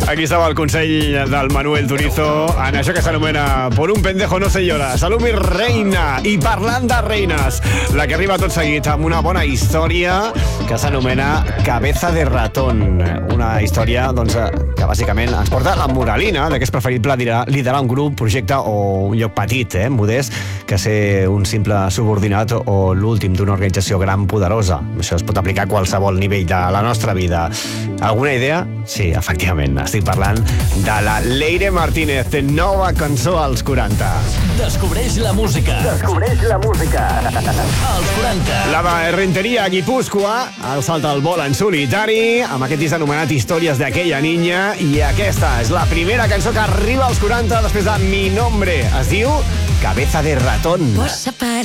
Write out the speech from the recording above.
Aquí estava el consell del Manuel Turizo en això que s'anomena Por un pendejo no se llora. Salumi Reina. I parlant de reines, la que arriba tot seguit amb una bona història que s'anomena Cabeza de ratón. Una història doncs, que bàsicament ens porta la moralina de que és preferible liderar un grup, projecte o un lloc petit, modest, que ser un simple subordinat o l'últim d'una organització gran poderosa. Això es pot aplicar a qualsevol nivell de la nostra vida. Alguna idea? Sí, efectivament. Estic parlant de la Leire Martínez, de nova cançó als 40. Descobreix la música. Descobreix la música. Als 40. La de Renteria Guipúscoa el salta al vol en solitari amb aquest disc anomenat Històries d'aquella niña, i aquesta és la primera cançó que arriba als 40 després de Mi Nombre. Es diu Cabeza de ratón. Posa para